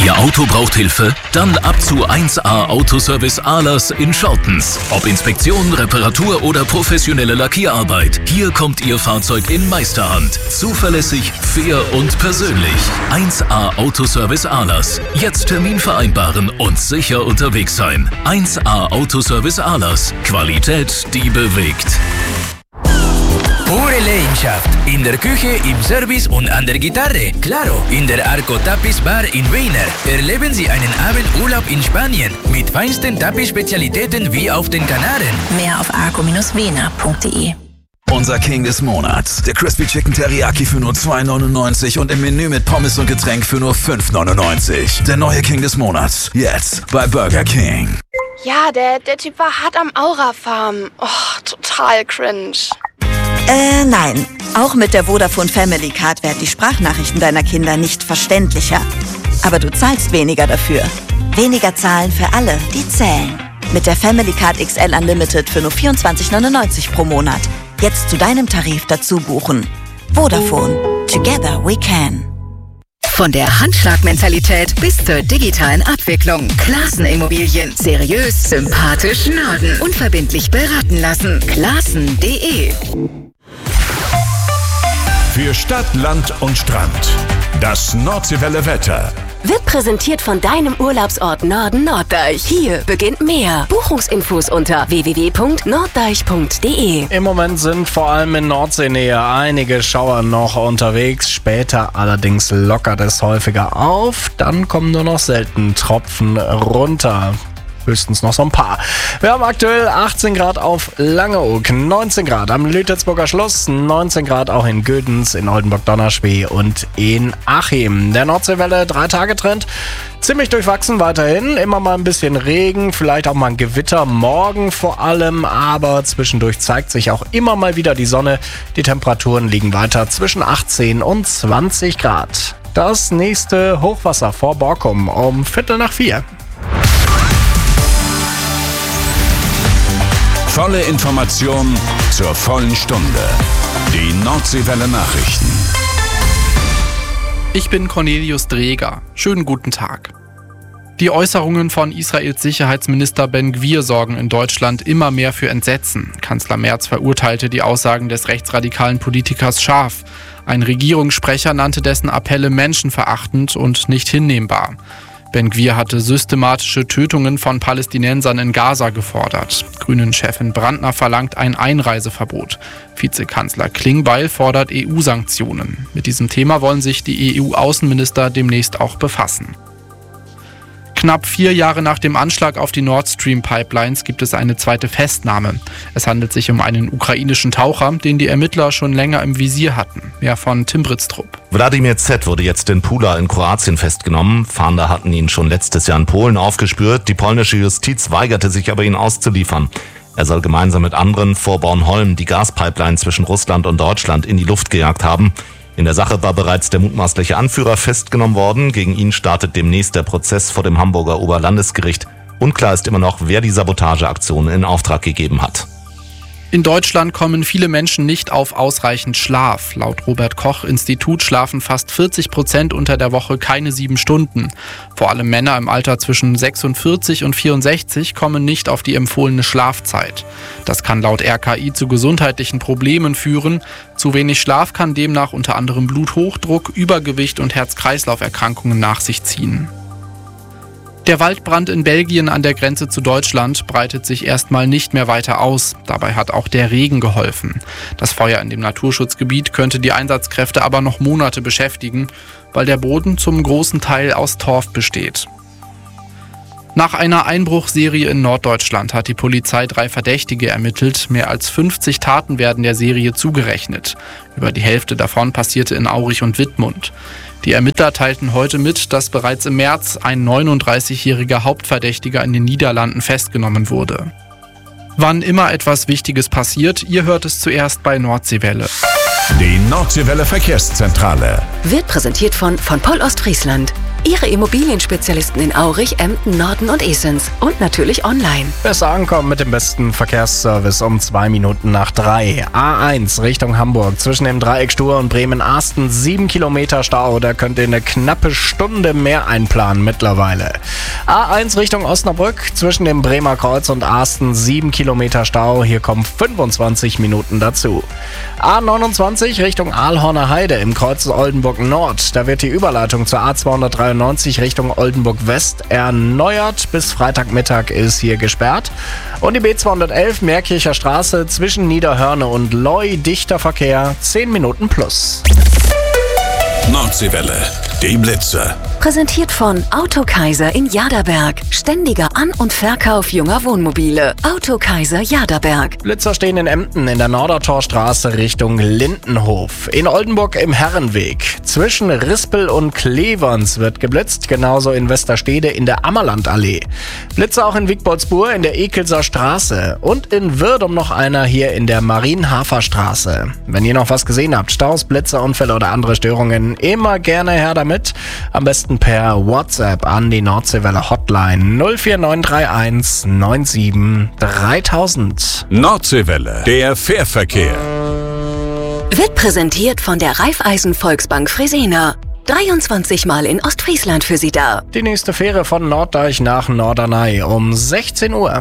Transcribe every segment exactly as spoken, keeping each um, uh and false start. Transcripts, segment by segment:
Ihr Auto braucht Hilfe? Dann ab zu eins A Autoservice Ahlers in Schortens. Ob Inspektion, Reparatur oder professionelle Lackierarbeit. Hier kommt Ihr Fahrzeug in Meisterhand. Zuverlässig, fair und persönlich. eins A Autoservice Ahlers. Jetzt Termin vereinbaren und sicher unterwegs sein. eins A Autoservice Ahlers. Qualität, die bewegt. Pure Leidenschaft. In der Küche, im Service und an der Gitarre. Claro, in der Arco Tapiz Bar in Weiner. Erleben Sie einen Abendurlaub in Spanien mit feinsten Tapiz-Spezialitäten wie auf den Kanaren. Mehr auf arco Bindestrich wener punkt de. Unser King des Monats. Der Crispy Chicken Teriyaki für nur zwei neunundneunzig und im Menü mit Pommes und Getränk für nur fünf neunundneunzig. Der neue King des Monats. Jetzt bei Burger King. Ja, der, der Typ war hart am Aura-Farm. Oh, total cringe. Äh, nein. Auch mit der Vodafone Family Card werden die Sprachnachrichten deiner Kinder nicht verständlicher. Aber du zahlst weniger dafür. Weniger zahlen für alle, die zählen. Mit der Family Card X L Unlimited für nur vierundzwanzig neunundneunzig pro Monat. Jetzt zu deinem Tarif dazu buchen. Vodafone. Together we can. Von der Handschlagmentalität bis zur digitalen Abwicklung. Classen Immobilien. Seriös, sympathisch, Norden. Unverbindlich beraten lassen. Classen punkt de. Für Stadt, Land und Strand. Das Nordseewelle Wetter. Wird präsentiert von deinem Urlaubsort Norden Norddeich. Hier beginnt mehr. Buchungsinfos unter w w w punkt norddeich punkt de. Im Moment sind vor allem in Nordseenähe einige Schauer noch unterwegs. Später allerdings lockert es häufiger auf. Dann kommen nur noch selten Tropfen runter. Höchstens noch so ein paar. Wir haben aktuell achtzehn Grad auf Langeoog, neunzehn Grad am Lütetsburger Schluss, neunzehn Grad auch in Gödens, in Oldenburg-Donnerschwee und in Achim. Der Nordseewelle drei-Tage-Trend ziemlich durchwachsen weiterhin. Immer mal ein bisschen Regen, vielleicht auch mal ein Gewitter, morgen vor allem, aber zwischendurch zeigt sich auch immer mal wieder die Sonne. Die Temperaturen liegen weiter zwischen achtzehn und zwanzig Grad. Das nächste Hochwasser vor Borkum um Viertel nach vier. Volle Information zur vollen Stunde. Die Nordseewelle Nachrichten. Ich bin Cornelius Dreger. Schönen guten Tag. Die Äußerungen von Israels Sicherheitsminister Ben-Gvir sorgen in Deutschland immer mehr für Entsetzen. Kanzler Merz verurteilte die Aussagen des rechtsradikalen Politikers scharf. Ein Regierungssprecher nannte dessen Appelle menschenverachtend und nicht hinnehmbar. Ben-Gvir hatte systematische Tötungen von Palästinensern in Gaza gefordert. Grünen-Chefin Brandner verlangt ein Einreiseverbot. Vizekanzler Klingbeil fordert E U-Sanktionen. Mit diesem Thema wollen sich die E U-Außenminister demnächst auch befassen. Knapp vier Jahre nach dem Anschlag auf die Nord Stream Pipelines gibt es eine zweite Festnahme. Es handelt sich um einen ukrainischen Taucher, den die Ermittler schon länger im Visier hatten. Mehr von Tim Britztrup. Wladimir Z. wurde jetzt in Pula in Kroatien festgenommen. Fahnder hatten ihn schon letztes Jahr in Polen aufgespürt. Die polnische Justiz weigerte sich aber, ihn auszuliefern. Er soll gemeinsam mit anderen vor Bornholm die Gaspipeline zwischen Russland und Deutschland in die Luft gejagt haben. In der Sache war bereits der mutmaßliche Anführer festgenommen worden. Gegen ihn startet demnächst der Prozess vor dem Hamburger Oberlandesgericht. Unklar ist immer noch, wer die Sabotageaktion in Auftrag gegeben hat. In Deutschland kommen viele Menschen nicht auf ausreichend Schlaf. Laut Robert-Koch-Institut schlafen fast vierzig Prozent unter der Woche keine sieben Stunden. Vor allem Männer im Alter zwischen sechsundvierzig und vierundsechzig kommen nicht auf die empfohlene Schlafzeit. Das kann laut R K I zu gesundheitlichen Problemen führen. Zu wenig Schlaf kann demnach unter anderem Bluthochdruck, Übergewicht und Herz-Kreislauf-Erkrankungen nach sich ziehen. Der Waldbrand in Belgien an der Grenze zu Deutschland breitet sich erstmal nicht mehr weiter aus. Dabei hat auch der Regen geholfen. Das Feuer in dem Naturschutzgebiet könnte die Einsatzkräfte aber noch Monate beschäftigen, weil der Boden zum großen Teil aus Torf besteht. Nach einer Einbruchserie in Norddeutschland hat die Polizei drei Verdächtige ermittelt. Mehr als fünfzig Taten werden der Serie zugerechnet. Über die Hälfte davon passierte in Aurich und Wittmund. Die Ermittler teilten heute mit, dass bereits im März ein neununddreißigjähriger Hauptverdächtiger in den Niederlanden festgenommen wurde. Wann immer etwas Wichtiges passiert, ihr hört es zuerst bei Nordseewelle. Die Nordseewelle Verkehrszentrale. Wird präsentiert von von Pol Ostfriesland. Ihre Immobilienspezialisten in Aurich, Emden, Norden und Esens. Und natürlich online. Besser ankommen mit dem besten Verkehrsservice um zwei Minuten nach drei. A eins Richtung Hamburg. Zwischen dem Dreieck Stur und Bremen-Arsten sieben Kilometer Stau. Da könnt ihr eine knappe Stunde mehr einplanen mittlerweile. A eins Richtung Osnabrück. Zwischen dem Bremer Kreuz und Arsten sieben Kilometer Stau. Hier kommen fünfundzwanzig Minuten dazu. A neunundzwanzig Richtung Aalhorner Heide im Kreuz Oldenburg Nord. Da wird die Überleitung zur A zweihundertdreiundneunzig Richtung Oldenburg West erneuert. Bis Freitagmittag ist hier gesperrt. Und die B zweihundertelf Meerkircher Straße zwischen Niederhörne und Loi. Dichter Verkehr, zehn Minuten plus. Nordseewelle, die Blitze. Präsentiert von Autokaiser in Jaderberg. Ständiger An- und Verkauf junger Wohnmobile. Autokaiser Jaderberg. Blitzer stehen in Emden in der Nordertorstraße Richtung Lindenhof. In Oldenburg im Herrenweg. Zwischen Rispel und Kleverns wird geblitzt. Genauso in Westerstede in der Ammerlandallee. Blitzer auch in Wiegboldsburg in der Ekelser Straße. Und in Würdum noch einer hier in der Marienhafer Straße. Wenn ihr noch was gesehen habt, Staus, Blitzer, Unfälle oder andere Störungen, immer gerne her damit. Am besten per WhatsApp an die Nordseewelle Hotline null vier neun drei eins neun sieben dreitausend. Nordseewelle, der Fährverkehr. Wird präsentiert von der Raiffeisen Volksbank Fresenier. dreiundzwanzig Mal in Ostfriesland für Sie da. Die nächste Fähre von Norddeich nach Norderney um sechzehn Uhr.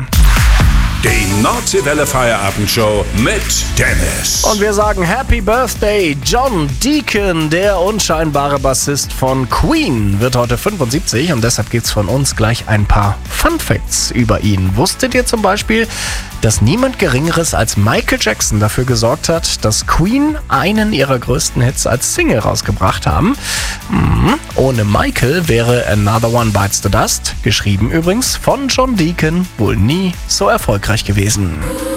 Die Nordseewelle Feierabendshow mit Dennis. Und wir sagen Happy Birthday, John Deacon, der unscheinbare Bassist von Queen, wird heute fünfundsiebzig und deshalb gibt's von uns gleich ein paar Fun Facts über ihn. Wusstet ihr zum Beispiel, dass niemand Geringeres als Michael Jackson dafür gesorgt hat, dass Queen einen ihrer größten Hits als Single rausgebracht haben? Mhm. Ohne Michael wäre Another One Bites the Dust, geschrieben übrigens von John Deacon, wohl nie so erfolgreich gewesen.